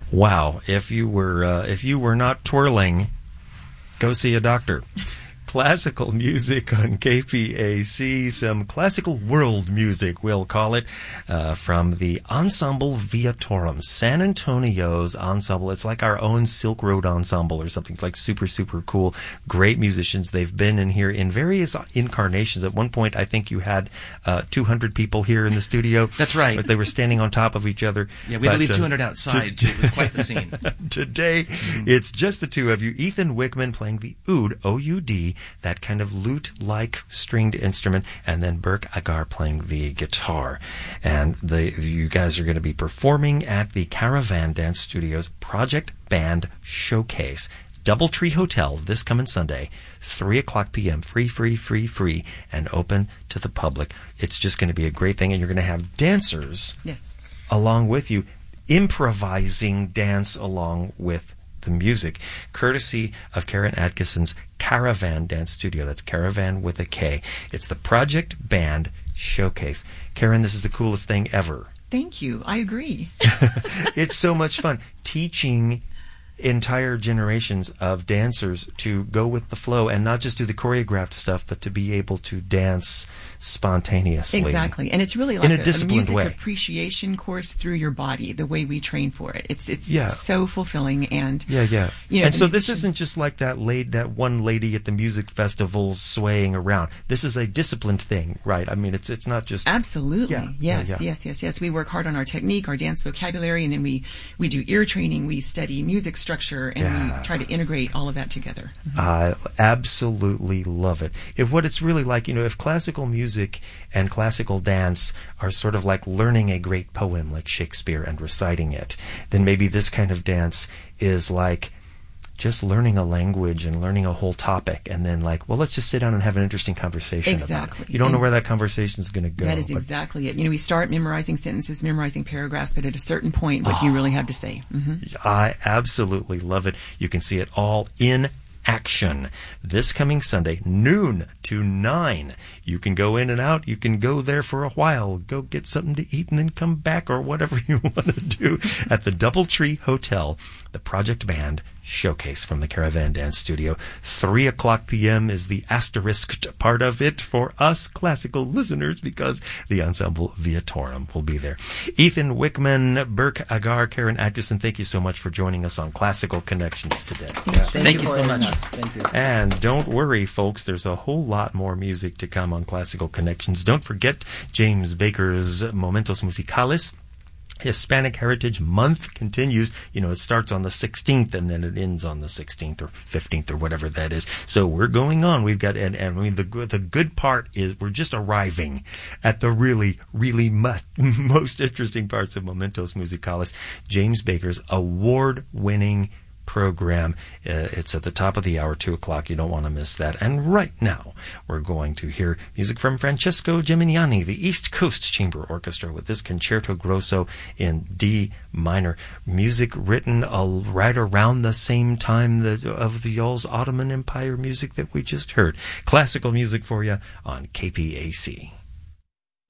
Wow. If you were not twirling, go see a doctor. Classical music on KPAC, some classical world music, we'll call it, from the Ensemble Viatorum, San Antonio's ensemble. It's like our own Silk Road ensemble or something. It's like super, super cool. Great musicians. They've been in here in various incarnations. At one point, I think you had 200 people here in the studio. That's right. But they were standing on top of each other. Yeah, we had to leave 200 outside. It was quite the scene. Today, it's just the two of you. Ethan Wickman playing the oud, O-U-D, that kind of lute-like stringed instrument, and then Burke Agar playing the guitar. And you guys are going to be performing at the Caravan Dance Studios Project Band Showcase, Doubletree Hotel, this coming Sunday, 3 o'clock p.m., free, and open to the public. It's just going to be a great thing, and you're going to have dancers along with you, improvising dance along with the music, courtesy of Karen Atkinson's Caravan Dance Studio. That's Caravan with a K. It's the Project Band Showcase. Karen, this is the coolest thing ever. Thank you. I agree. It's so much fun teaching entire generations of dancers to go with the flow and not just do the choreographed stuff, but to be able to dance spontaneously. Exactly. And it's really like in a disciplined music way. Appreciation course through your body, the way we train for it. It's so fulfilling. And yeah. You know, and so this isn't just like that one lady at the music festival swaying around. This is a disciplined thing, right? I mean, it's not just... Absolutely. Yes. We work hard on our technique, our dance vocabulary, and then we do ear training, we study music structure, and we try to integrate all of that together. I absolutely love it. What it's really like, if classical music and classical dance are sort of like learning a great poem like Shakespeare and reciting it, then maybe this kind of dance is like just learning a language and learning a whole topic, and then let's just sit down and have an interesting conversation exactly. about it. You don't know where that conversation is going to go. That is exactly it. We start memorizing sentences, memorizing paragraphs, but at a certain point, what do you really have to say? I absolutely love it. You can see it all in action this coming Sunday, noon to 9. You can go in and out. You can go there for a while, go get something to eat, and then come back, or whatever you want to do at the Doubletree Hotel, the Project Band Showcase from the Caravan Dance Studio. 3 o'clock p.m. is the asterisked part of it for us classical listeners, because the Ensemble Viatorum will be there. Ethan Wickman, Burke Agar, Karen Atkinson, thank you so much for joining us on Classical Connections today. Thank you so much. Thank you. And don't worry, folks, there's a whole lot more music to come on Classical Connections. Don't forget James Baker's Momentos Musicales. Hispanic Heritage Month continues. It starts on the 16th and then it ends on the 16th or 15th or whatever that is. So we're going on. We've got, and I mean, the good part is we're just arriving at the really, really most interesting parts of Momentos Musicales. James Baker's award-winning program. It's at the top of the hour, 2 o'clock. You don't want to miss that. And right now, we're going to hear music from Francesco Geminiani, the East Coast Chamber Orchestra, with this Concerto Grosso in D minor. Music written right around the same time of the y'all's Ottoman Empire music that we just heard. Classical music for you on KPAC.